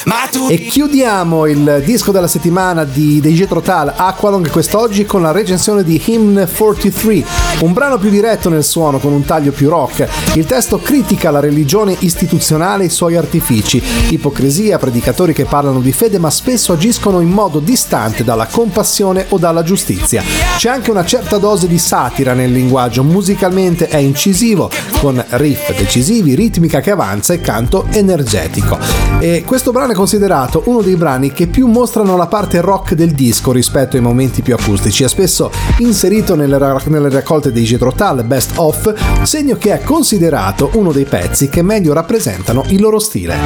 E chiudiamo il disco della settimana di Jethro Tull, Aqualung, quest'oggi con la recensione di Hymn 43, un brano più diretto nel suono con un taglio più rock. Il testo critica la religione istituzionale e i suoi artifici, ipocrisia, predicatori che parlano di fede ma spesso agiscono in modo distante dalla compassione o dalla giustizia. C'è anche una certa dose di satira nel linguaggio, musicalmente è incisivo, con riff decisivi, ritmica che avanza e canto energetico. E questo brano è considerato uno dei brani che più mostrano la parte rock del disco rispetto ai momenti più acustici. È spesso inserito nelle raccolte dei Jethro Tull Best Of, segno che è considerato uno dei pezzi che meglio rappresentano il loro stile.